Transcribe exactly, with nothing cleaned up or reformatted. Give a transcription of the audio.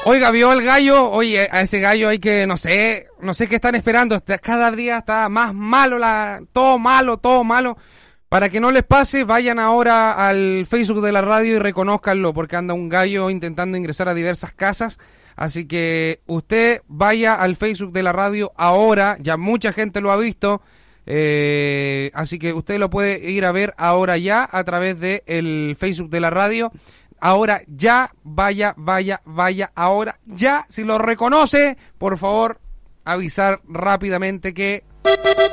Oiga, vio el gallo, oye, a ese gallo hay que, no sé, no sé qué están esperando, cada día está más malo, la, todo malo, todo malo. Para que no les pase, vayan ahora al Facebook de la radio y reconózcanlo, porque anda un gallo intentando ingresar a diversas casas. Así que usted vaya al Facebook de la radio ahora, ya mucha gente lo ha visto, eh, así que usted lo puede ir a ver ahora ya a través del Facebook de la radio. Ahora ya, vaya, vaya, vaya, ahora ya, si lo reconoce, por favor, avisar rápidamente que